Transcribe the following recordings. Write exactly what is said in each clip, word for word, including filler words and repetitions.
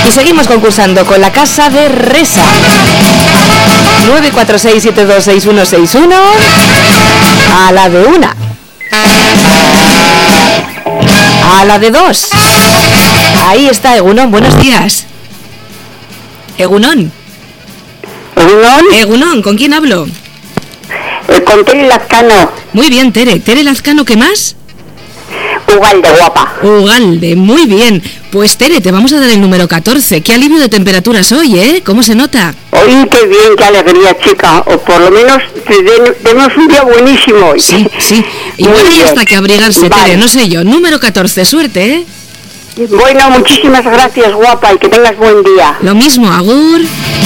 Y seguimos concursando con la Casa de Resa. nueve cuatro seis siete dos seis uno seis uno. A la de una. A la de dos. Ahí está Egunon, buenos días. Egunon. Egunon. Egunon, ¿con quién hablo? Eh, con Tere Lazcano. Muy bien, Tere. Tere Lazcano, ¿qué más? Ugalde, guapa. Ugalde, muy bien. Pues Tere, te vamos a dar el número catorce. Qué alivio de temperaturas hoy, ¿eh? ¿Cómo se nota? Oye, qué bien, qué alegría, chica. O por lo menos tenemos un día buenísimo hoy. Sí, sí. Igual hay hasta que abrigarse, vale. Tere, no sé yo. Número catorce, suerte, ¿eh? Bueno, muchísimas gracias, guapa, y que tengas buen día. Lo mismo, agur.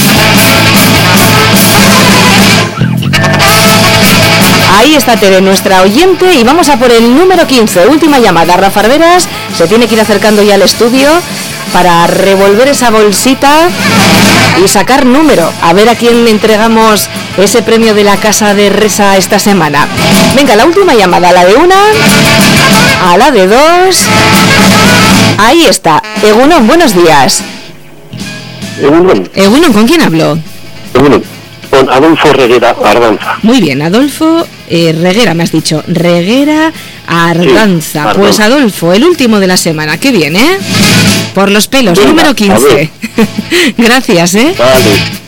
Ahí está Tere, nuestra oyente, y vamos a por el número quince, última llamada. Rafa Arberas se tiene que ir acercando ya al estudio para revolver esa bolsita y sacar número. A ver a quién le entregamos ese premio de la Casa de Resa esta semana. Venga, la última llamada, a la de una, a la de dos. Ahí está. Egunon, buenos días. Egunon. Egunon, ¿con quién hablo? Egunon. Con Adolfo Reguera Ardanza. Muy bien, Adolfo eh, Reguera, me has dicho. Reguera Ardanza. Sí, Ardanza. Pues Adolfo, el último de la semana. Qué bien, ¿eh? Por los pelos, venga, número quince. Gracias, ¿eh? Vale.